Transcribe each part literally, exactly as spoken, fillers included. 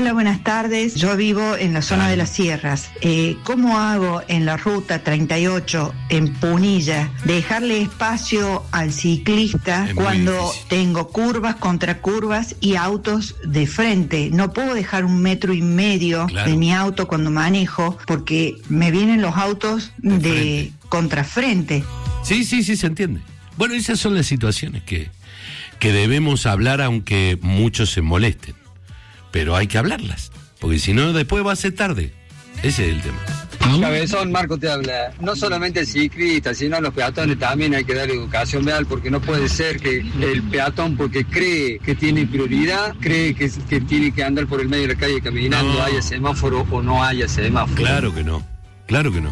Hola, buenas tardes. Yo vivo en la zona de las sierras. Eh, ¿Cómo hago en la ruta treinta y ocho en Punilla dejarle espacio al ciclista cuando difícil. Tengo curvas, contracurvas y autos de frente? No puedo dejar un metro y medio claro. de mi auto cuando manejo porque me vienen los autos de, de contrafrente. Sí, sí, sí, se entiende. Bueno, esas son las situaciones que, que debemos hablar aunque muchos se molesten. Pero hay que hablarlas, porque si no después va a ser tarde. Ese es el tema. Cabezón, Marco te habla. No solamente el ciclista, sino a los peatones también hay que dar educación vial, porque no puede ser que el peatón, porque cree que tiene prioridad, cree que, que tiene que andar por el medio de la calle caminando, no. haya semáforo o no haya semáforo. Claro que no, claro que no.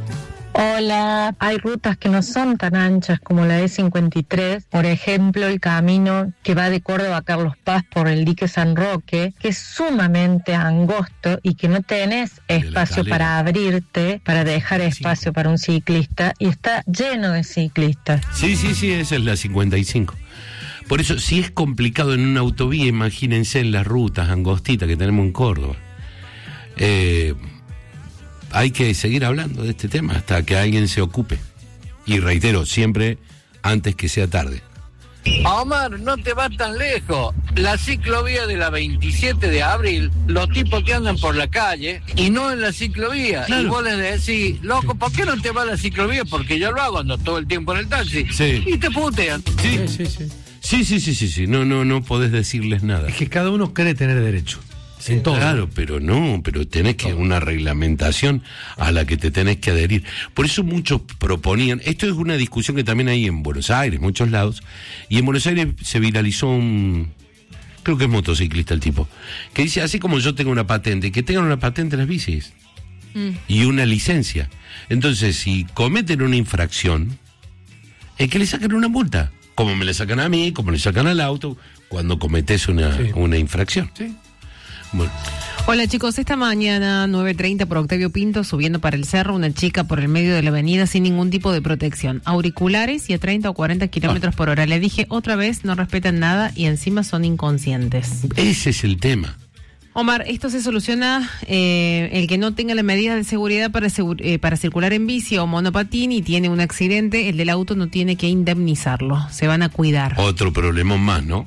Hola, hay rutas que no son tan anchas como la E cincuenta y tres, por ejemplo el camino que va de Córdoba a Carlos Paz por el dique San Roque, que es sumamente angosto y que no tenés espacio para abrirte, para dejar espacio sí. para un ciclista, y está lleno de ciclistas. Sí, sí, sí, esa es la cincuenta y cinco. Por eso, si es complicado en una autovía, imagínense en las rutas angostitas que tenemos en Córdoba. Eh... Hay que seguir hablando de este tema hasta que alguien se ocupe. Y reitero, siempre antes que sea tarde. Omar, no te vas tan lejos. La ciclovía de la veintisiete de abril, los tipos que andan por la calle y no en la ciclovía. Claro. Y vos les decís, loco, ¿por qué no te vas a la ciclovía? Porque yo lo hago, ando todo el tiempo en el taxi. Sí. Y te putean. Sí, sí, sí. Sí, sí, sí, sí, sí. No, no, no podés decirles nada. Es que cada uno cree tener derecho. Sí, claro, pero no, pero tenés que una reglamentación a la que te tenés que adherir. Por eso muchos proponían, esto es una discusión que también hay en Buenos Aires, muchos lados, y en Buenos Aires se viralizó un, creo que es motociclista el tipo, que dice, así como yo tengo una patente, que tengan una patente las bicis mm. y una licencia. Entonces, si cometen una infracción, es que le sacan una multa, como me le sacan a mí, como le sacan al auto, cuando cometes una, sí. una infracción. Sí. Bueno. Hola chicos, esta mañana nueve treinta por Octavio Pinto, subiendo para el cerro, una chica por el medio de la avenida sin ningún tipo de protección, auriculares y a treinta o cuarenta kilómetros ah. por hora. Le dije otra vez, no respetan nada y encima son inconscientes. Ese es el tema. Omar, esto se soluciona eh, el que no tenga la medida de seguridad para, segu- eh, para circular en bici o monopatín y tiene un accidente, el del auto no tiene que indemnizarlo, se van a cuidar. Otro problema más, ¿no?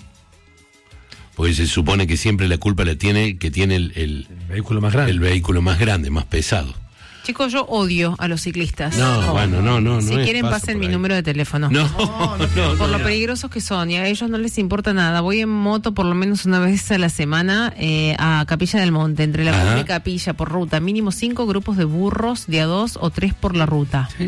Porque se supone que siempre la culpa la tiene el que tiene el, el, el vehículo más grande. El vehículo más grande, más pesado. Chicos, yo odio a los ciclistas. No, oh. bueno, no, no, no. Si quieren, pasen mi número de teléfono. No, no, no. Por no, lo no. peligrosos que son, y a ellos no les importa nada. Voy en moto por lo menos una vez a la semana eh, a Capilla del Monte, entre la Punta y Capilla, por ruta. Mínimo cinco grupos de burros, de a dos o tres por la ruta. Sí.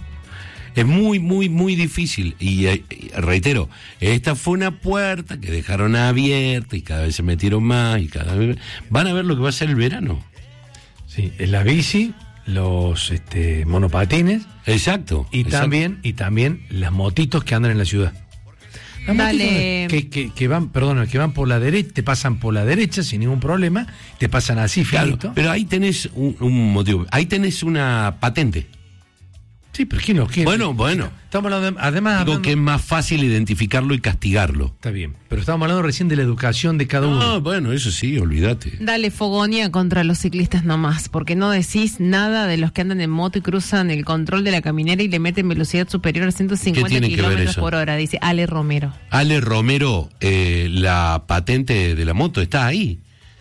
Es muy, muy, muy difícil. Y eh, reitero, esta fue una puerta que dejaron abierta y cada vez se metieron más y cada vez... Van a ver lo que va a ser el verano. Sí, es la bici, los este, monopatines. Exacto. Y exacto. también y también las motitos que andan en la ciudad. Las Dale. Que, que, que van, perdón, que van por la derecha, te pasan por la derecha sin ningún problema, te pasan así, finito. Claro, pero ahí tenés un, un motivo. Ahí tenés una patente. Sí, pero ¿quién lo quiere? Bueno, bueno. Estamos hablando de, además digo hablando, que es más fácil identificarlo y castigarlo. Está bien, pero estamos hablando recién de la educación de cada uno. Ah, bueno, eso sí, olvídate. Dale fogonia contra los ciclistas nomás, porque no decís nada de los que andan en moto y cruzan el control de la caminera y le meten velocidad superior a ciento cincuenta kilómetros por hora, dice Ale Romero. Ale Romero, eh, la patente de la moto está ahí.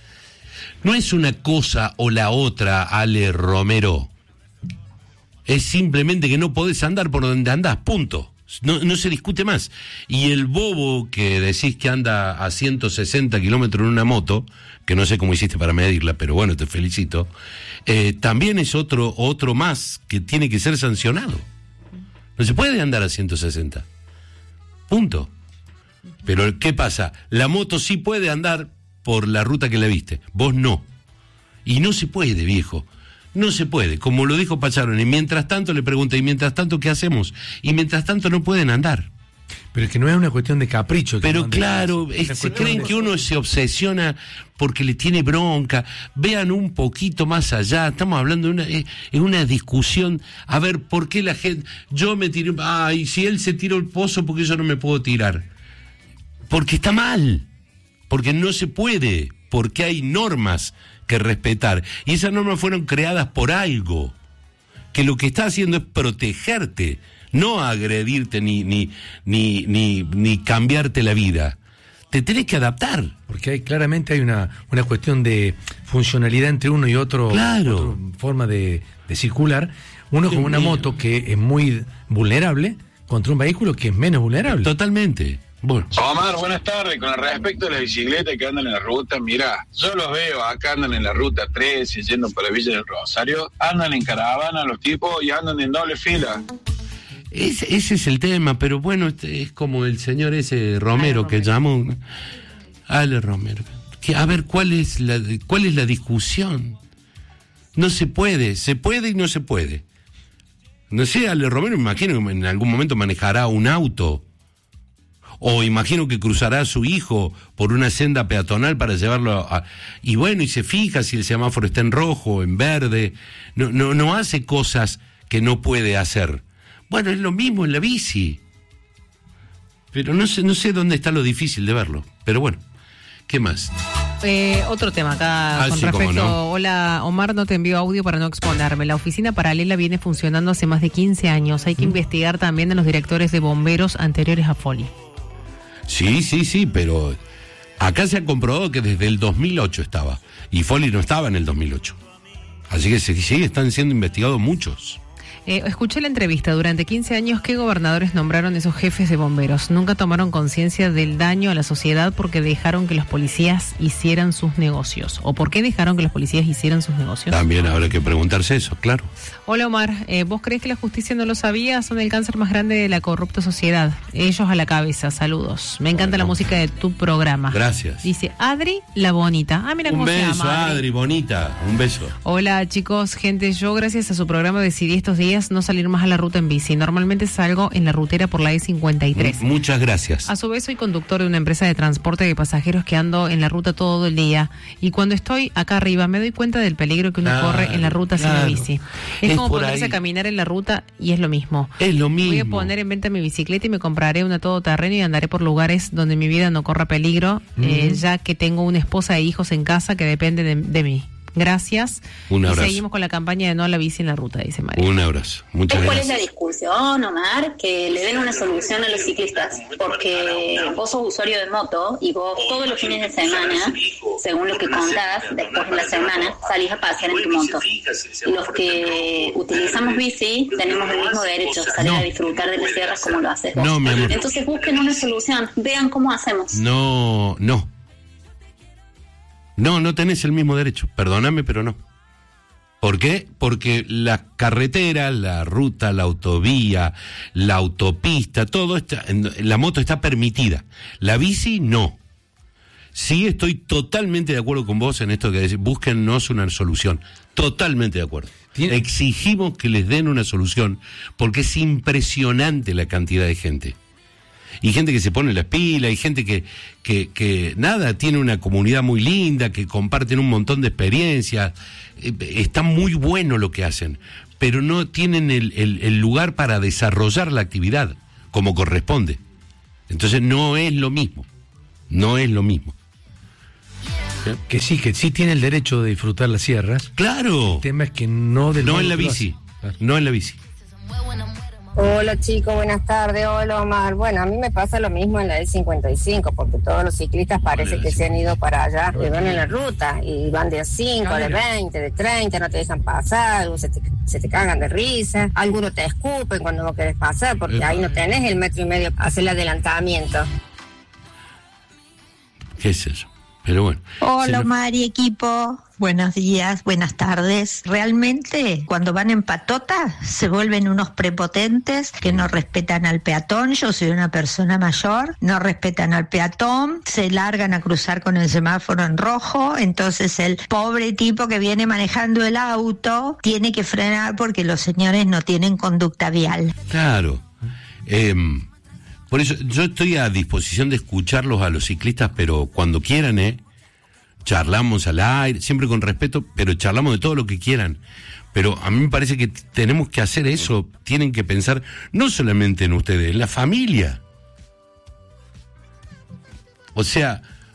No es una cosa o la otra, Ale Romero. Es simplemente que no podés andar por donde andás, punto. No, no se discute más. Y el bobo que decís que anda a ciento sesenta kilómetros en una moto, que no sé cómo hiciste para medirla, pero bueno, te felicito, eh, también es otro, otro más que tiene que ser sancionado. No se puede andar a ciento sesenta. Punto. Pero ¿qué pasa? La moto sí puede andar por la ruta que la viste, vos no. Y no se puede, viejo. No se puede, como lo dijo Pacharón, y mientras tanto le pregunta, ¿y mientras tanto qué hacemos? Y mientras tanto no pueden andar. Pero es que no es una cuestión de capricho. Pero claro, es, se creen de... que uno se obsesiona porque le tiene bronca. Vean un poquito más allá, estamos hablando de una, es, es una discusión, a ver, ¿por qué la gente, yo me tiré, ay, si él se tiró el pozo, ¿por qué yo no me puedo tirar? Porque está mal, porque no se puede. porque hay normas que respetar. Y esas normas fueron creadas por algo, que lo que está haciendo es protegerte, no agredirte ni, ni, ni, ni, ni cambiarte la vida. Te tenés que adaptar. Porque hay, claramente hay una, una cuestión de funcionalidad entre uno y otro, claro. otra forma de, de circular. Uno con una moto que es muy vulnerable contra un vehículo que es menos vulnerable. Totalmente. Bueno. Omar, buenas tardes. Con respecto a las bicicletas que andan en la ruta, mira, yo los veo acá, andan en la ruta trece, yendo para Villa del Rosario, andan en caravana los tipos y andan en doble fila. Ese, ese es el tema, pero bueno, es como el señor ese Romero, Ale, que Romero. llamó Ale Romero. Que, a ver, ¿cuál es la cuál es la discusión? No se puede, se puede y no se puede. No sé, Ale Romero, me imagino que en algún momento manejará un auto. O imagino que cruzará a su hijo por una senda peatonal para llevarlo a... Y bueno, y se fija si el semáforo está en rojo, en verde. No, no, no hace cosas que no puede hacer. Bueno, es lo mismo en la bici. Pero no sé, no sé dónde está lo difícil de verlo. Pero bueno, ¿qué más? Eh, otro tema acá ah, con sí, respecto. No. Hola, Omar, no te envío audio para no exponerme. La oficina paralela viene funcionando hace más de quince años. Hay que ¿Mm? investigar también a los directores de bomberos anteriores a Foli. Sí, sí, sí, pero acá se ha comprobado que desde el dos mil ocho estaba. Y Foli no estaba en el dos mil ocho. Así que sí, sí están siendo investigados muchos. Eh, escuché la entrevista. Durante quince años, ¿qué gobernadores nombraron esos jefes de bomberos? Nunca tomaron conciencia del daño a la sociedad porque dejaron que los policías hicieran sus negocios. ¿O por qué dejaron que los policías hicieran sus negocios? También habrá que preguntarse eso, claro. Hola, Omar. Eh, ¿Vos crees que la justicia no lo sabía? Son el cáncer más grande de la corrupta sociedad. Ellos a la cabeza. Saludos. Me encanta bueno. la música de tu programa. Gracias. Dice Adri, la bonita. Ah, mira cómo se llama. Un beso, Adri, bonita. Un beso. Hola, chicos, gente. Yo, gracias a su programa, decidí estos días no salir más a la ruta en bici. Normalmente salgo en la rutera por la E cincuenta y tres. Muchas gracias. A su vez soy conductor de una empresa de transporte de pasajeros que ando en la ruta todo el día. Y cuando estoy acá arriba me doy cuenta del peligro que uno claro, corre en la ruta claro. sin la bici. Es, es como ponerse ahí. a caminar en la ruta y es lo mismo. Es lo mismo. Voy a poner en venta mi bicicleta y me compraré una todoterreno y andaré por lugares donde mi vida no corra peligro, mm. eh, ya que tengo una esposa e hijos en casa que dependen de, de mí. Gracias. Un abrazo. Y seguimos con la campaña de no a la bici en la ruta, dice María. Un abrazo. Muchas gracias. ¿Cuál es la discusión, Omar? Que le den una solución a los ciclistas. Porque vos sos usuario de moto y vos todos los fines de semana, según lo que contás, después de la semana, salís a pasear en tu moto. Los que utilizamos bici tenemos el mismo derecho, salir no. a disfrutar de las sierras como lo haces vos. No, mi amor. Entonces busquen una solución, vean cómo hacemos. No, no. No, no tenés el mismo derecho, perdóname, pero no. ¿Por qué? Porque la carretera, la ruta, la autovía, la autopista, todo está, la moto está permitida. La bici, no. Sí, estoy totalmente de acuerdo con vos en esto que decís, búsquennos una solución. Totalmente de acuerdo. ¿Tiene? Exigimos que les den una solución, porque es impresionante la cantidad de gente. Y gente que se pone las pilas, y gente que, que, que, nada, tiene una comunidad muy linda, que comparten un montón de experiencias. Eh, está muy bueno lo que hacen, pero no tienen el, el, el lugar para desarrollar la actividad como corresponde. Entonces no es lo mismo, no es lo mismo. ¿Eh? Que sí, que sí tiene el derecho de disfrutar las sierras. ¡Claro! El tema es que no del No en la bici, claro. no en la bici. Hola chicos, buenas tardes. Hola Omar. Bueno, a mí me pasa lo mismo en la E cincuenta y cinco, porque todos los ciclistas parece que se han ido para allá, que van en la ruta y van de cinco, de veinte, de treinta, no te dejan pasar, se te, se te cagan de risa, algunos te escupen cuando no querés pasar, porque ahí no tenés el metro y medio para hacer el adelantamiento. ¿Qué es eso? Pero bueno. Hola lo... Omar y equipo. Buenos días, buenas tardes. Realmente, cuando van en patota, se vuelven unos prepotentes que no respetan al peatón. Yo soy una persona mayor, no respetan al peatón, se largan a cruzar con el semáforo en rojo. Entonces, el pobre tipo que viene manejando el auto tiene que frenar porque los señores no tienen conducta vial. Claro. Eh, por eso, yo estoy a disposición de escucharlos a los ciclistas, pero cuando quieran, ¿eh? Charlamos al aire, siempre con respeto, pero charlamos de todo lo que quieran. Pero a mí me parece que t- tenemos que hacer eso, tienen que pensar no solamente en ustedes, en la familia. O sea,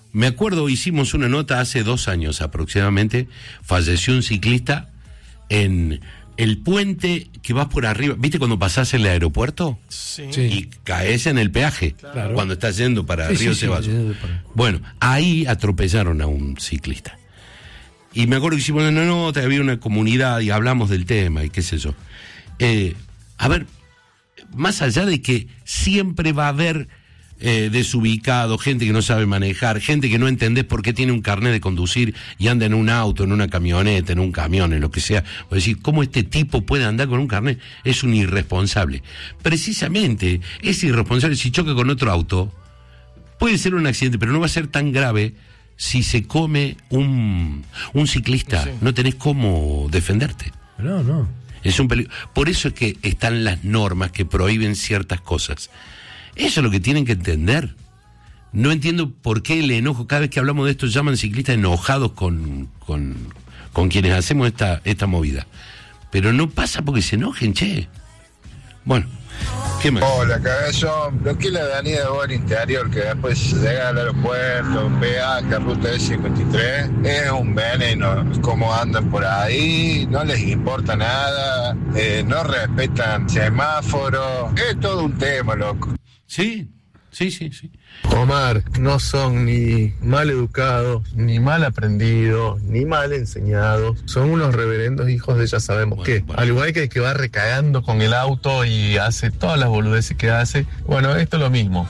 me acuerdo, hicimos una nota hace dos años aproximadamente, falleció un ciclista en el puente que vas por arriba, ¿viste cuando pasás el aeropuerto? Sí. Y caes en el peaje, claro. Cuando estás yendo para sí, Río sí, Ceballos. Sí, sí, bueno, ahí atropellaron a un ciclista. Y me acuerdo que hicimos una nota, había una comunidad y hablamos del tema y qué sé yo. Eh, a ver, más allá de que siempre va a haber eh, desubicado, gente que no sabe manejar, gente que no entendés por qué tiene un carnet de conducir y anda en un auto, en una camioneta, en un camión, en lo que sea, o decir, ¿cómo este tipo puede andar con un carnet? Es un irresponsable. Precisamente, es irresponsable si choca con otro auto, puede ser un accidente, pero no va a ser tan grave si se come un, un ciclista. Sí. No tenés cómo defenderte. No, no. Es un peligro. Por eso es que están las normas que prohíben ciertas cosas. Eso es lo que tienen que entender. No entiendo por qué el enojo, cada vez que hablamos de esto llaman ciclistas enojados con, con, con quienes hacemos esta, esta movida. Pero no pasa porque se enojen, che. Bueno, ¿qué más? Hola, cabezón. Lo que es la avenida de Buen Interior, que después llega al aeropuerto, peaje, ruta de cincuenta y tres, es un veneno. Como andan por ahí, no les importa nada, eh, no respetan semáforos, es todo un tema, loco. Sí, sí, sí, sí. Omar, no son ni mal educados, ni mal aprendidos, ni mal enseñados. Son unos reverendos hijos de ya sabemos bueno, qué. Bueno. Al igual que el que va recagando con el auto y hace todas las boludeces que hace. Bueno, esto es lo mismo.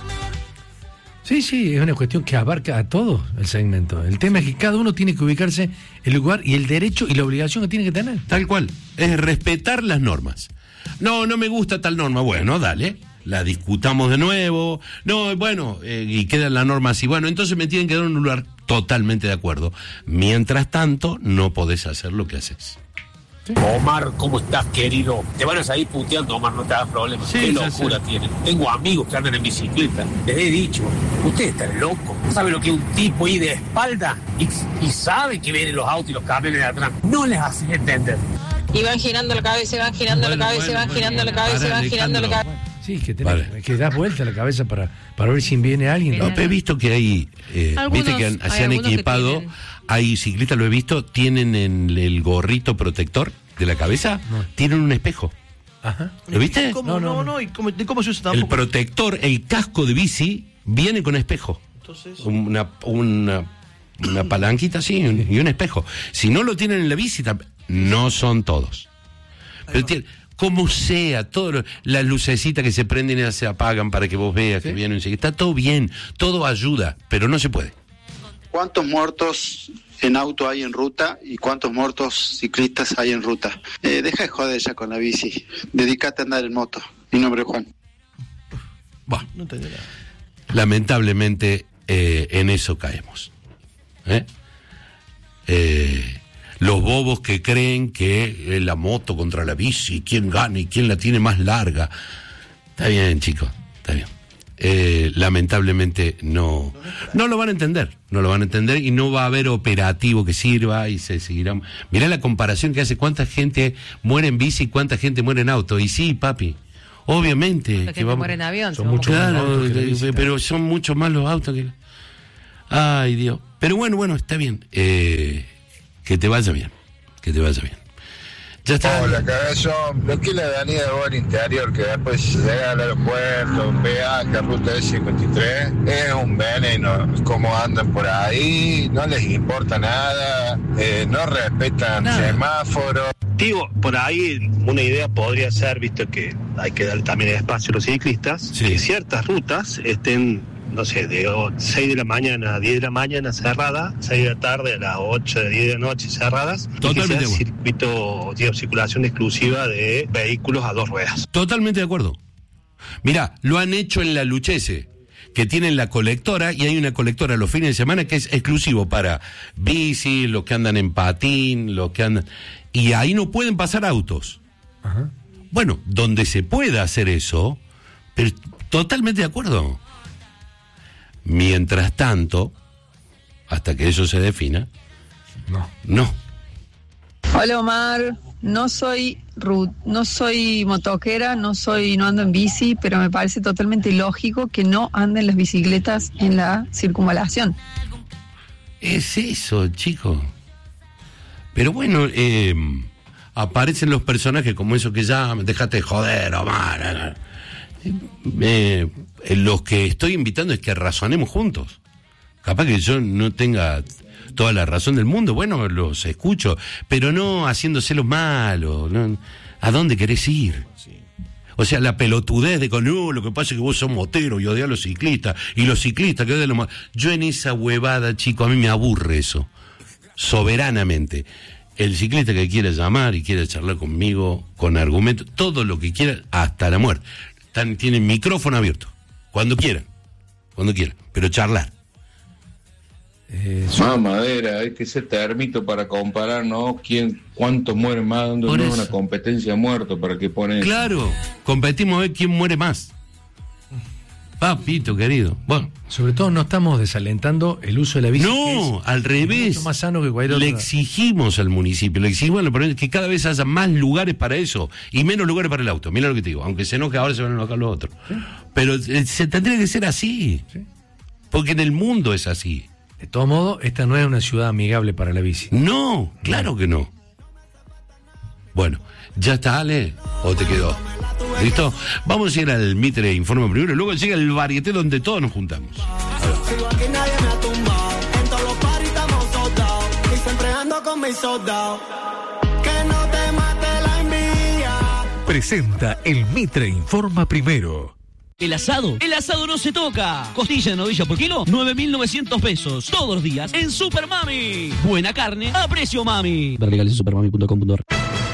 Sí, sí, es una cuestión que abarca a todo el segmento. El tema es que cada uno tiene que ubicarse en el lugar y el derecho y la obligación que tiene que tener. Tal cual, es respetar las normas. No, no me gusta tal norma, bueno, dale. La discutamos de nuevo, no, bueno, eh, y queda la norma así, bueno, entonces me tienen que dar un lugar totalmente de acuerdo. Mientras tanto, no podés hacer lo que haces. ¿Sí? Omar, ¿cómo estás, querido? Te van a salir puteando, Omar, no te hagas problemas. Sí, qué locura tienen. Tengo amigos que andan en bicicleta, les he dicho, ustedes están locos. ¿Saben lo que es un tipo ahí de espalda? Y, y saben que vienen los autos y los camiones de atrás. No les haces entender. Y van girando la cabeza, van girando bueno, la cabeza, bueno, van bueno, girando bueno, la cabeza, van girando la cabeza. Sí, que, tenés, vale. que das vuelta la cabeza para, para ver si viene alguien. No, he visto que hay, eh, algunos, viste que han, se han equipado, hay ciclistas, lo he visto, tienen en el gorrito protector de la cabeza, no. tienen un espejo. Ajá. ¿Lo viste? ¿Cómo, no, no, no, no. ¿Y cómo, de cómo se usa tampoco? El protector, el casco de bici, viene con espejo. Entonces, una, una, una palanquita así y un, y un espejo. Si no lo tienen en la bici, no son todos. Pero tiene, como sea, todo las lucecitas que se prenden y se apagan para que vos veas ¿Sí? que viene un ciclista, está todo bien, todo ayuda, pero no se puede. ¿Cuántos muertos en auto hay en ruta y cuántos muertos ciclistas hay en ruta? Eh, deja de joder ya con la bici, dedícate a andar en moto. Mi nombre es Juan. Bueno, no te dirá. Lamentablemente eh, en eso caemos. ¿Eh? Eh... Los bobos que creen que es la moto contra la bici, quién gana y quién la tiene más larga. Está bien, chicos, está bien. Eh, lamentablemente no, no lo van a entender, no lo van a entender y no va a haber operativo que sirva y se seguirán. Mirá la comparación que hace, cuánta gente muere en bici y cuánta gente muere en auto. Y sí, papi, obviamente. La que vamos, muere en avión. Son muchos claro, más pero son muchos más los autos que... Ay, Dios. Pero bueno, bueno, está bien. Eh... Que te vaya bien, que te vaya bien. Ya está. Hola, cabezón. Lo que es la avenida de Buen Interior, que después llega al aeropuerto, peaje, ruta de cincuenta y tres, es un veneno. Como andan por ahí, no les importa nada, eh, no respetan nada. Semáforos. Digo, por ahí una idea podría ser, visto que hay que dar también espacio a los ciclistas, sí. que ciertas rutas estén, no sé, de seis de la mañana a diez de la mañana cerradas, seis de la tarde a las ocho de diez de la noche cerradas, totalmente y que sea circuito, digo, circulación exclusiva de vehículos a dos ruedas. Totalmente de acuerdo. Mirá, lo han hecho en la Luchese, que tienen la colectora, y hay una colectora los fines de semana que es exclusivo para bici, los que andan en patín, los que andan... Y ahí no pueden pasar autos. Ajá. Bueno, donde se pueda hacer eso, pero totalmente de acuerdo. Mientras tanto, hasta que eso se defina, no. No. Hola, Omar. No soy no soy motoquera, no soy no ando en bici, pero me parece totalmente lógico que no anden las bicicletas en la circunvalación. Es eso, chicos. Pero bueno, eh, aparecen los personajes como esos que llaman, déjate de joder, Omar. Eh, eh, los que estoy invitando es que razonemos juntos. Capaz que yo no tenga toda la razón del mundo, bueno, los escucho, pero no haciéndose los malos. ¿No? ¿A dónde querés ir? Sí. O sea, la pelotudez de con, no, lo que pasa es que vos sos motero y odias a los ciclistas, y los ciclistas que odian a los... Yo en esa huevada, chico, a mí me aburre eso, soberanamente. El ciclista que quiera llamar y quiera charlar conmigo, con argumentos, todo lo que quiera, hasta la muerte. Están, tienen micrófono abierto, cuando quieran, cuando quieran, pero charlar. Eh, más madera, hay que ser termito para comparar, ¿no? ¿Quién, cuántos mueren más? ¿Dónde no es una competencia de muertos para que ponen? Claro, competimos a ver quién muere más. Papito querido. Bueno, sobre todo no estamos desalentando el uso de la bici. No, al revés. Mucho más sano que cualquier Le otra. exigimos al municipio, le exigimos al provincia que cada vez haya más lugares para eso y menos lugares para el auto. Mira lo que te digo, aunque se enoje ahora se van a enojar los otros. ¿Sí? Pero eh, se tendría que ser así. ¿Sí? Porque en el mundo es así. De todo modo, esta no es una ciudad amigable para la bici. No, claro que no. Bueno, ¿ya está, Ale? ¿O te quedó? ¿Listo? Vamos a ir al Mitre Informe primero y luego llega el varieté donde todos nos juntamos. Presenta el Mitre Informa primero. El asado, el asado no se toca. Costilla de novilla por kilo, nueve mil novecientos pesos. Todos los días en Super Mami. Buena carne a precio mami. Ver legales en supermami punto com punto a r.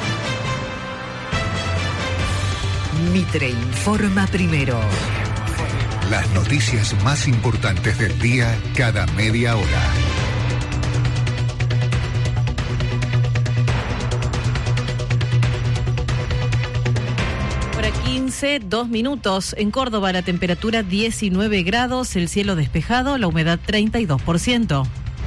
Mitre Informa primero. Las noticias más importantes del día cada media hora. quince, dos minutos. En Córdoba la temperatura diecinueve grados, el cielo despejado, la humedad treinta y dos por ciento.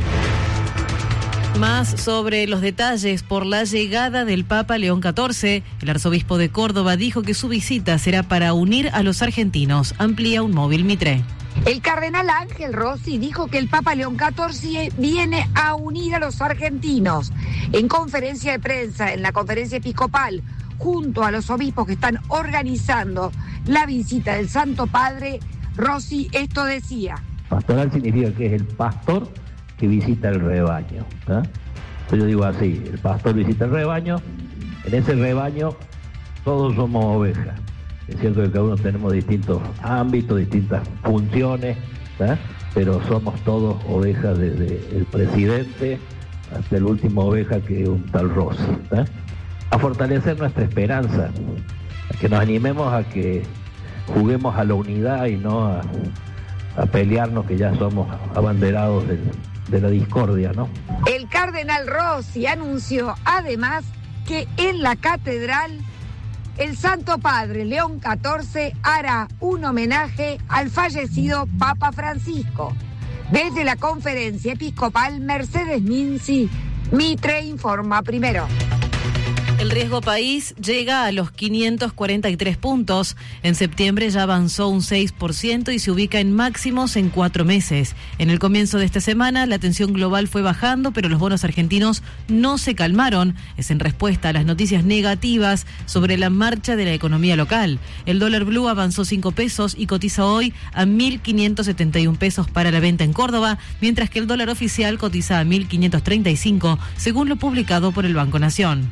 Más sobre los detalles por la llegada del Papa León catorce. El arzobispo de Córdoba dijo que su visita será para unir a los argentinos. Amplía un móvil Mitre. El cardenal Ángel Rossi dijo que el Papa León catorce viene a unir a los argentinos. En conferencia de prensa, en la conferencia episcopal, junto a los obispos que están organizando la visita del Santo Padre, Rossi esto decía. Pastoral significa que es el pastor que visita el rebaño. ¿eh? Entonces yo digo así, el pastor visita el rebaño, en ese rebaño todos somos ovejas. Es cierto que cada uno tenemos distintos ámbitos, distintas funciones, ¿eh? pero somos todos ovejas desde el presidente hasta el último oveja que es un tal Rossi. ¿eh? A fortalecer nuestra esperanza, a que nos animemos a que juguemos a la unidad y no a, a pelearnos, que ya somos abanderados de, de la discordia, ¿no? El cardenal Rossi anunció además que en la catedral el Santo Padre León catorce hará un homenaje al fallecido Papa Francisco. Desde la conferencia episcopal, Mercedes Minci, Mitre Informa primero. El riesgo país llega a los quinientos cuarenta y tres puntos. En septiembre ya avanzó un seis por ciento y se ubica en máximos en cuatro meses. En el comienzo de esta semana, la tensión global fue bajando, pero los bonos argentinos no se calmaron. Es en respuesta a las noticias negativas sobre la marcha de la economía local. El dólar blue avanzó cinco pesos y cotiza hoy a mil quinientos setenta y un pesos para la venta en Córdoba, mientras que el dólar oficial cotiza a mil quinientos treinta y cinco, según lo publicado por el Banco Nación.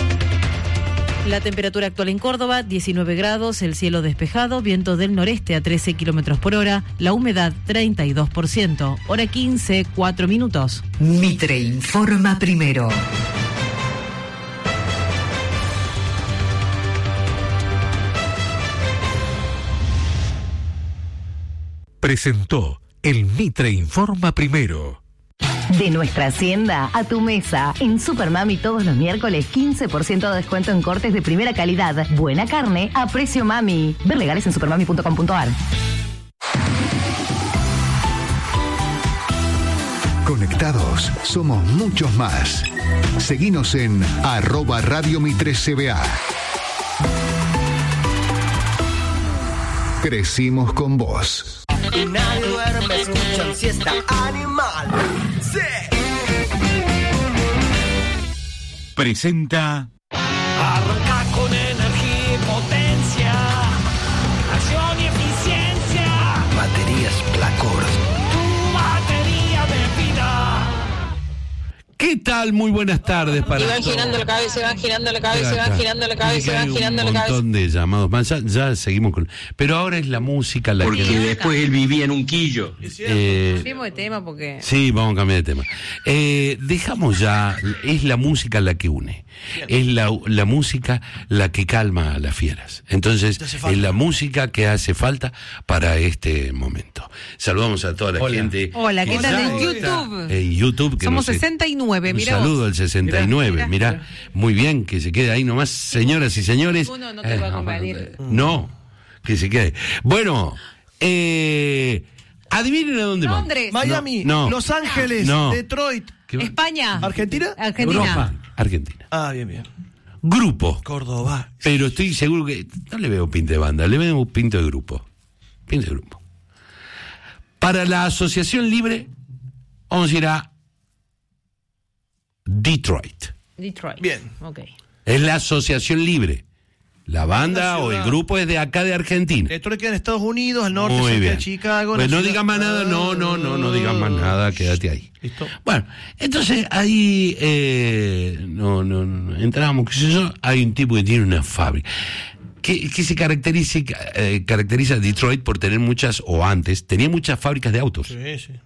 La temperatura actual en Córdoba, diecinueve grados, el cielo despejado, viento del noreste a trece kilómetros por hora, la humedad treinta y dos por ciento. Hora quince, cuatro minutos. Mitre Informa primero. Presentó el Mitre Informa primero. De nuestra hacienda a tu mesa. En Supermami todos los miércoles quince por ciento de descuento en cortes de primera calidad. Buena carne a precio mami. Ver legales en supermami punto com punto a r. Conectados somos muchos más. Seguinos en arroba Radio Mitre C B A. Crecimos con vos. Y nadie duerme, escuchan siesta animal. Presenta. Arranca con energía y potencia, acción y eficiencia. Baterías Placor. Tu batería de vida. ¿Qué tal? Muy buenas tardes para Y van todos. girando la cabeza, van girando la cabeza, van girando la cabeza, van girando la Un cabeza. montón de llamados más. Ya, ya seguimos con. Pero ahora es la música la Porque que. después él vivía en un quillo. Eh, Cambiemos de tema porque... sí, vamos a cambiar de tema. Eh, dejamos ya. Es la música la que une. Es la, la música la que calma a las fieras. Entonces, es la música que hace falta para este momento. Saludamos a toda la Hola. gente. Hola, ¿qué que tal ya en está YouTube? En YouTube. Que Somos no sé- sesenta y nueve, Un mira saludo vos. al sesenta y nueve. Mirá, Mirá, mirá. muy bien, que se quede ahí nomás, señoras y señores. Uno no te va a convenir. No, que se quede. Bueno, eh, adivinen a dónde vamos. Londres. Miami, No. Los Ángeles, No. Detroit, España. Argentina. Argentina. Europa. Argentina. Ah, bien, bien. Grupo. Córdoba. Pero estoy seguro que no le veo pinta de banda, le veo pinta de grupo. Pinta de grupo. Para la Asociación Libre, vamos a ir a Detroit. Detroit. Bien. Ok. Es la Asociación Libre. La banda Una o el ciudad. grupo es de acá de Argentina. Detroit queda en Estados Unidos, al norte, Muy cerca bien. de Chicago. Pues la no ciudad- digas más nada, no, no, no, no digas más nada, quédate ahí. Listo. Bueno, entonces ahí eh, no, no, no, entramos, qué sé yo, hay un tipo que tiene una fábrica. Que, que se caracteriza, eh, caracteriza a Detroit por tener muchas, o antes, tenía muchas fábricas de autos. Sí, sí.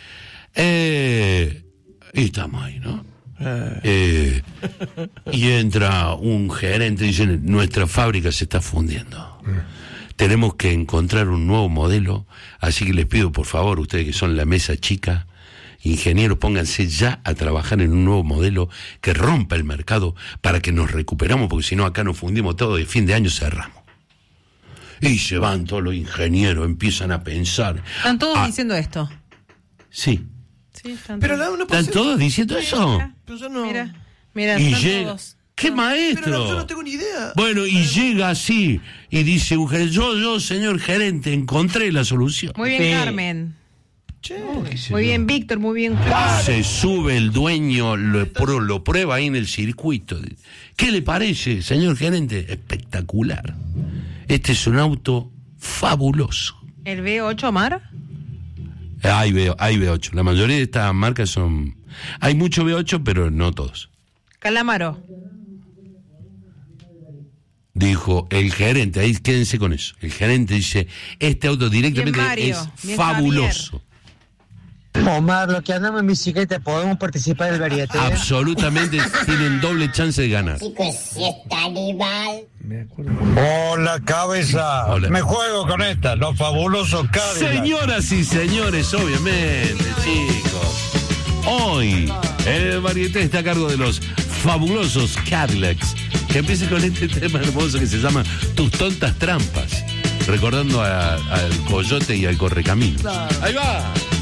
Eh, y estamos ahí, ¿no? Eh, y entra un gerente y dice, nuestra fábrica se está fundiendo. Tenemos que encontrar un nuevo modelo, así que les pido por favor, ustedes que son la mesa chica, ingenieros, pónganse ya a trabajar en un nuevo modelo que rompa el mercado para que nos recuperamos, porque si no acá nos fundimos todo y fin de año cerramos. Y se van todos los ingenieros, empiezan a pensar. Están todos Ah, diciendo esto. Sí. Sí, están Pero todos. no, no puede ¿Están ser. todos diciendo eso? Pero yo no. Mira, mira, Y están llega. todos. ¡Qué maestro! Pero no, yo no tengo ni idea. Bueno, y llega así y dice un gerente, yo, yo, señor gerente, encontré la solución. Muy bien, Sí. Carmen. Che. Muy bien, Víctor, muy bien, Juan. Se sube el dueño, lo, pro- lo prueba ahí en el circuito. ¿Qué le parece, señor gerente? Espectacular. Este es un auto fabuloso. ¿El V ocho, Omar? Hay, V- hay V ocho. La mayoría de estas marcas son... Hay mucho V ocho, pero no todos. Calamaro. Dijo el gerente, ahí quédense con eso. El gerente dice, este auto directamente Bien, Mario. es Bien, fabuloso. Omar, lo que andamos en bicicleta, ¿podemos participar del varieté? Absolutamente tienen doble chance de ganar. Chicos, si está animal. Hola, cabeza. Hola. Me juego con esta, los fabulosos Cadillac. Señoras y señores, obviamente, chicos. Hoy el varieté está a cargo de los fabulosos Cadillacs. Que empiece con este tema hermoso que se llama Tus tontas trampas. Recordando a- al coyote y al correcamino. Ahí va.